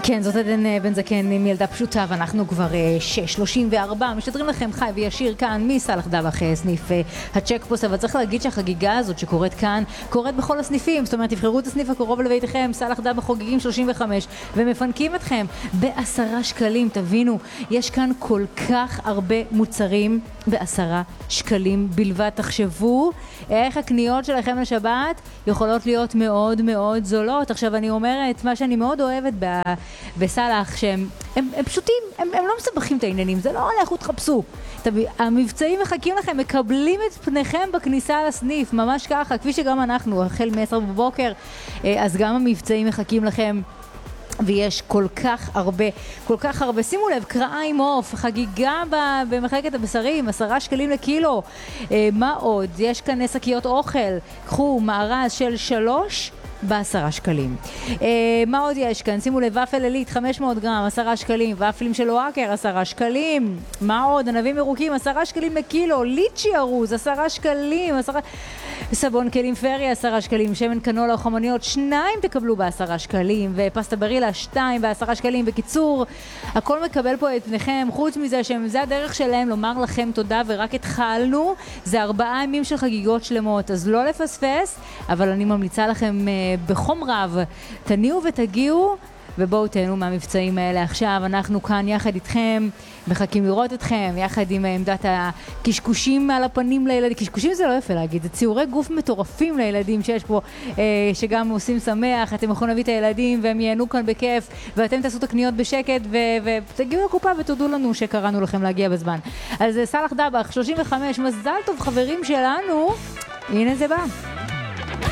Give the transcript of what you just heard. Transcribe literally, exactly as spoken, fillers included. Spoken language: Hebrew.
כן, זאת עדן בן זקן עם ילדה פשוטה, ואנחנו כבר שש שלושים וארבע משדרים לכם חי וישיר כאן מסלאח דבח, סניף הצ'ק פוסט. אבל צריך להגיד שהחגיגה הזאת שקורית כאן קורית בכל הסניפים, זאת אומרת תבחרו את הסניף הקרוב לביתכם. סלאח דבח חוגגים שלושים וחמש ומפנקים אתכם בעשרה שקלים. תבינו, יש כאן כל כך הרבה מוצרים בעשרה שקלים בלבד. תחשבו איך הקניות שלכם לשבת יכולות להיות מאוד מאוד זולות. עכשיו אני אומרת, מה שאני מאוד אוהבת ב... בסלאח, שהם הם, הם פשוטים, הם, הם לא מסבכים את העניינים, זה לא לכו תחפשו. המבצעים מחכים לכם, מקבלים את פניכם בכניסה לסניף, ממש ככה, כפי שגם אנחנו, החל מ-עשר בבוקר, אז גם המבצעים מחכים לכם. ויש כל כך הרבה, כל כך הרבה, שימו לב, קראה עם עוף, חגיגה במחלקת הבשרים, עשרה שקלים לקילו. מה עוד? יש כאן שקיות אוכל, קחו מארז של שלוש בעשרה שקלים. מה עוד יש כאן? שימו לב, ופל אלית חמש מאות גרם, עשרה שקלים, ופלים של וואקר, עשרה שקלים. מה עוד? ענבים ירוקים, עשרה שקלים לקילו, ליצ'י ארוז, עשרה שקלים, עשרה... סבון כלים פרי, עשרה שקלים, שמן קנולה או חמניות, שניים תקבלו בעשרה שקלים, ופסטה ברילה, שתיים בעשרה שקלים. בקיצור, הכל מקבל פה את פניכם, חוץ מזה שזה הדרך שלהם לומר לכם תודה, ורק התחלנו, זה ארבעה ימים של חגיגות שלמות, אז לא לפספס, אבל אני ממליצה לכם בחום רב, תניעו ותגיעו, ובואו תהנו מהמבצעים האלה. עכשיו אנחנו כאן יחד איתכם, מחכים לראות אתכם, יחד עם עמדת הקשקושים על הפנים לילדים. קשקושים זה לא יפה להגיד, זה ציורי גוף מטורפים לילדים שיש פה, אה, שגם עושים שמח. אתם יכולים להביא את הילדים והם ייהנו כאן בכיף, ואתם תעשו את הקניות בשקט, ו- ותגיעו לקופה ותודו לנו שקראנו לכם להגיע בזמן. אז סלאח דבח, שלושים וחמש, מזל טוב חברים שלנו, הנה זה בא.